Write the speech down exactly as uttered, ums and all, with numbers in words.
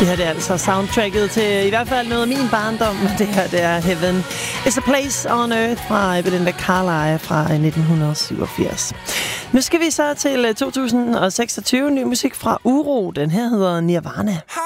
Det her det er altså soundtracket til i hvert fald noget af min barndom. Det her det er Heaven is a Place on Earth fra Belinda Carlisle fra nitten syvogfirs. Nu skal vi så til to tusind seksogtyve. Ny musik fra Uro. Den her hedder Nirvana.